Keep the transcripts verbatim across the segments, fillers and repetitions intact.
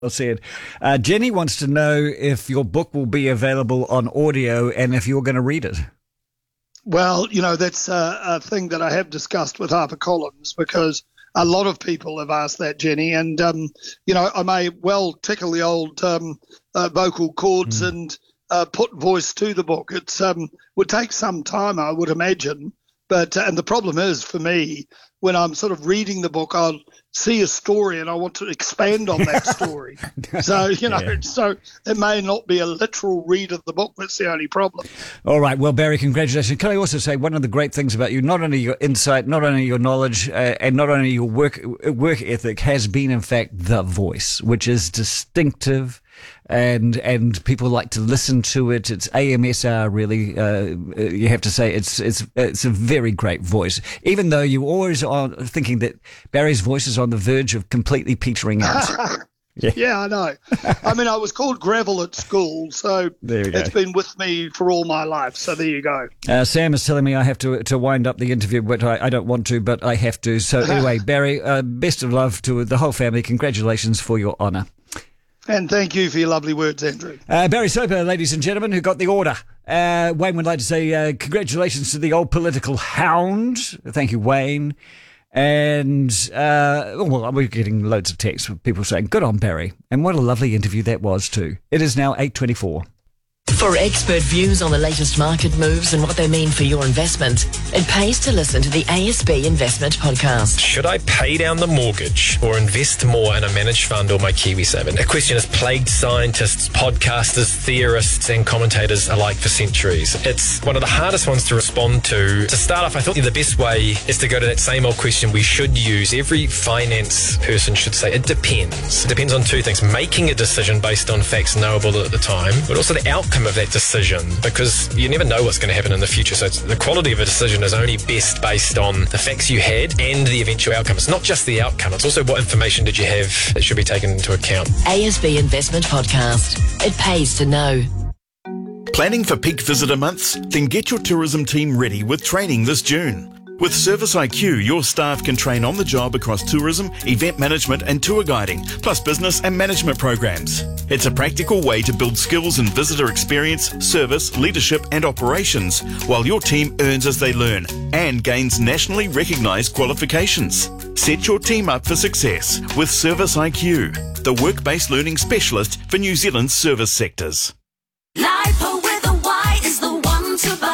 said. Uh, Jenny wants to know if your book will be available on audio and if you're going to read it. Well, you know, that's a, a thing that I have discussed with HarperCollins because a lot of people have asked that, Jenny. And, um, you know, I may well tickle the old um, uh, vocal cords mm. and uh, put voice to the book. It um, would take some time, I would imagine. But uh, and the problem is, for me, when I'm sort of reading the book, I'll see a story and I want to expand on that story. So, you know, yeah. so it may not be a literal read of the book. That's the only problem. All right. Well, Barry, congratulations. Can I also say one of the great things about you, not only your insight, not only your knowledge, uh, and not only your work work ethic has been, in fact, the voice, which is distinctive. And and people like to listen to it. It's A M S R, really. Uh, you have to say it's it's it's a very great voice. Even though you always are thinking that Barry's voice is on the verge of completely petering out. yeah. yeah, I know. I mean, I was called Gravel at school, so it's been with me for all my life. So there you go. Uh, Sam is telling me I have to to wind up the interview, but I, I don't want to, but I have to. So anyway, Barry, uh, best of love to the whole family. Congratulations for your honour. And thank you for your lovely words, Andrew. Uh, Barry Soper, ladies and gentlemen, who got the order. Uh, Wayne would like to say uh, congratulations to the old political hound. Thank you, Wayne. And, uh, oh, well, we're getting loads of texts from people saying, good on Barry. And what a lovely interview that was, too. It is now eight twenty-four. For expert views on the latest market moves and what they mean for your investment, it pays to listen to the A S B Investment Podcast. Should I pay down the mortgage or invest more in a managed fund or my KiwiSaver? A question has plagued scientists, podcasters, theorists and commentators alike for centuries. It's one of the hardest ones to respond to. To start off, I thought the best way is to go to that same old question we should use. Every finance person should say it depends. It depends on two things. Making a decision based on facts knowable at the time, but also the outcome of that decision, because you never know what's going to happen in the future. So it's, the quality of a decision is only best based on the facts you had and the eventual outcome. It's not just the outcome, it's also what information did you have that should be taken into account. A S B Investment Podcast. It pays to know. Planning for peak visitor months? Then get your tourism team ready with training this June. With Service I Q, your staff can train on the job across tourism, event management and tour guiding, plus business and management programs. It's a practical way to build skills in visitor experience, service, leadership and operations, while your team earns as they learn and gains nationally recognised qualifications. Set your team up for success with Service I Q, the work-based learning specialist for New Zealand's service sectors. Lipo with a Y is the one to buy.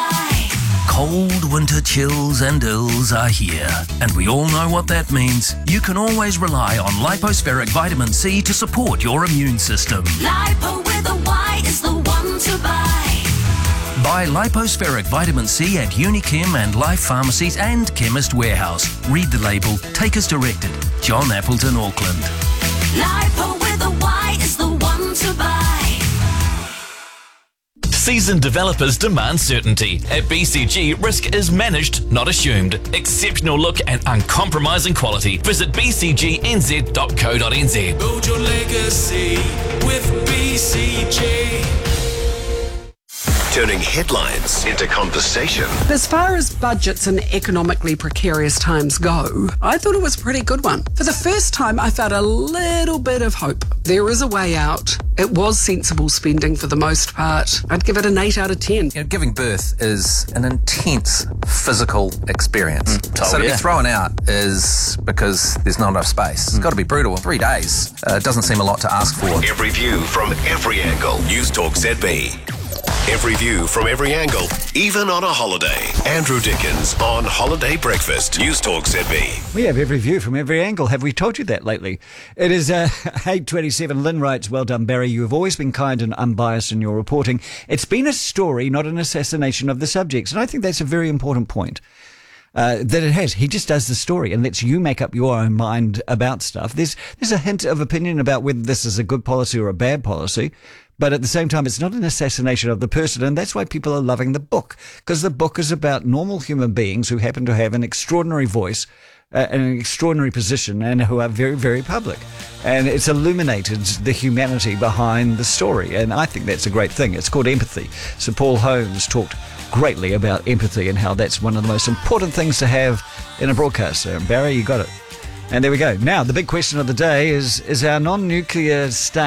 Cold winter chills and ills are here, and we all know what that means. You can always rely on Lipospheric Vitamin C to support your immune system. Lipo with a Y is the one to buy. Buy Lipospheric Vitamin C at Unichem and Life Pharmacies and Chemist Warehouse. Read the label. Take as directed. John Appleton, Auckland. Lipo with a Y is the one to buy. Seasoned developers demand certainty. At B C G, risk is managed, not assumed. Exceptional look and uncompromising quality. Visit b c g n z dot co dot n z. Build your legacy with B C G. Turning headlines into conversation. As far as budgets and economically precarious times go, I thought it was a pretty good one. For the first time, I felt a little bit of hope. There is a way out. It was sensible spending for the most part. I'd give it an eight out of ten. You know, giving birth is an intense physical experience. Mm, so to yeah. be thrown out is because there's not enough space. Mm. It's got to be brutal. Three days uh, doesn't seem a lot to ask for. Every view from every angle. News Talk Z B. Every view from every angle, even on a holiday. Andrew Dickens on Holiday Breakfast. News Talk Z B. We have every view from every angle. Have we told you that lately? It is uh, eight twenty-seven. Lynn writes, well done, Barry. You have always been kind and unbiased in your reporting. It's been a story, not an assassination of the subjects. And I think that's a very important point. Uh, that it has. He just does the story and lets you make up your own mind about stuff. There's there's a hint of opinion about whether this is a good policy or a bad policy. But at the same time, it's not an assassination of the person, and that's why people are loving the book, because the book is about normal human beings who happen to have an extraordinary voice, uh, an extraordinary position, and who are very, very public. And it's illuminated the humanity behind the story, and I think that's a great thing. It's called empathy. Sir Paul Holmes talked greatly about empathy and how that's one of the most important things to have in a broadcaster. And Barry, you got it. And there we go. Now, the big question of the day is, is our non-nuclear state